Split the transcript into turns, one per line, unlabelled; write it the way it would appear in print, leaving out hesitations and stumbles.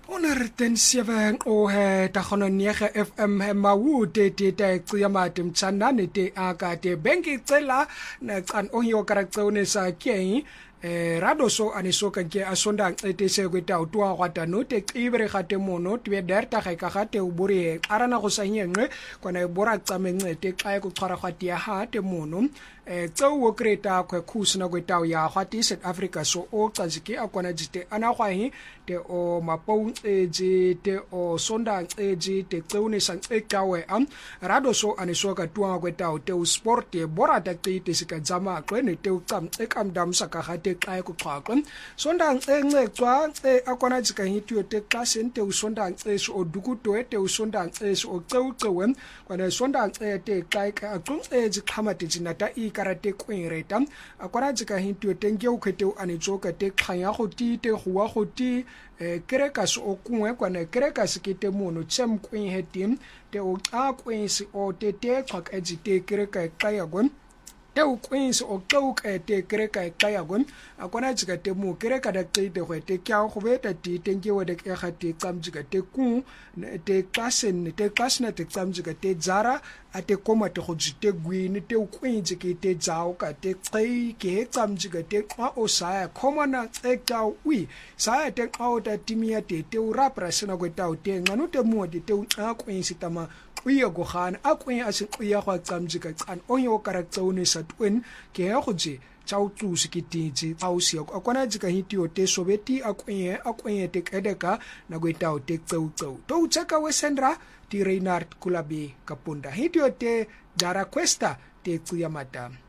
107 o he ta khona niege FM he mawu te cia mate mtsanane te aka te benki tsela na tsan ohio karaktsone sa keng rado so anisoka ke asonda ete se kweta utwa kwata no te ibre khate mono twe derta ga ka gate o bore arana go sanyenwe kona bora tsamenge te xa go tshwara khati ya ha te mono tseo wo kreta kwe khusna kweta ya khati South Africa so o tsazike akwana jite ana khwahi te o mapou eje te o sonda eje te tseune sang ekawe rado so anisoka tuwa kweta te o sport te bora ta te sika jama kwene te o tsam ekam saka gate xa kuxoxa sonda ncecwa akona jika hityo te class te usonda nceso odukuto te usonda nceso ocewcewe kwana sonda te xa axunce jiqhamate jinata ikarate kwireta akona jika hityo te nge ukhete anitsoka te xanya go ti te gowa go ti kerekas okungwe kwana kerekas ke te mono tsem kwin hetim te o xa kwinsi o te xaka ejite kereka xaya gwen te o kwinsi o xauka te kereka xaya gwen akona jika te mo kereka da xite go te kya go beta ti te ngewe de ga te tsamjika te ku te klasen te klasna te tsamjika te zara ate koma te go jite gwini te o kwinji ke te zao ka te xai ke tsamjika te kwa o saya koma na xeka wi saya te kwa ta timia te o rapra sena go ta o te ngano te mo te o xa kwinsi tama uya go gana akwen a se uya go tsamjika tsan onyo karaktsone sa twin ke ya go je tsao tsusi ke titsi tsao sia akwana jika hitio te sobeti akwen te kedeka na go ta o te tsau to tsaka wesendra ti Reinhard Kulabi kapunda hitio te dara questa te tsuyamata